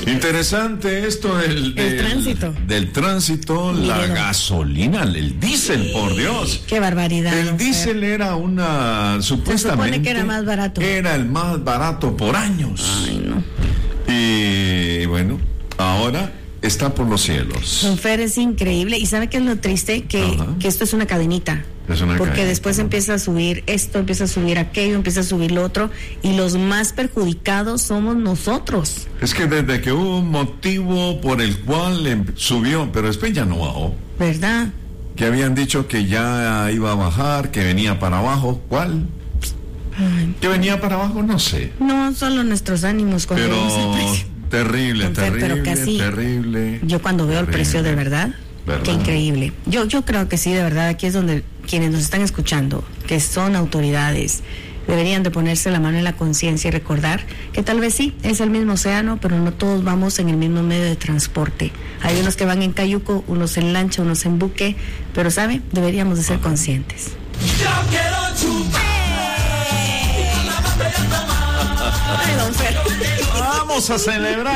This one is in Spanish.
Interesante esto del tránsito. Del tránsito, la gasolina, el diésel, por Dios. Qué barbaridad. El diésel era supuestamente. Se supone que era más barato. Era el más barato por años. Ay, no. Y bueno, ahora está por los cielos. Don Fer, es increíble. ¿Y sabe qué es lo triste? Que esto es una cadenita. Porque después empieza a subir esto, empieza a subir aquello, empieza a subir lo otro, y los más perjudicados somos nosotros. Es que desde que hubo un motivo por el cual subió, pero después ya no bajó. ¿Verdad? Que habían dicho que ya iba a bajar, que venía para abajo. ¿Cuál? Ay. ¿Que venía para abajo? No sé. No, solo nuestros ánimos cuando vemos el precio. Terrible, pero casi, terrible. Yo cuando veo el precio de verdad, qué increíble. Yo creo que sí, de verdad, aquí es donde quienes nos están escuchando, que son autoridades, deberían de ponerse la mano en la conciencia y recordar que tal vez sí, es el mismo océano, pero no todos vamos en el mismo medio de transporte. Hay unos que van en cayuco, unos en lancha, unos en buque, pero ¿sabe? Deberíamos de ser conscientes. Vamos a celebrar.